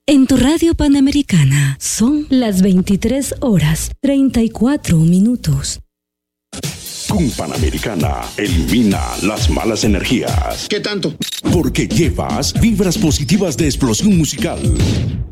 En tu radio Panamericana son las 23:34. Con Panamericana, elimina las malas energías. ¿Qué tanto? Porque llevas vibras positivas de explosión musical.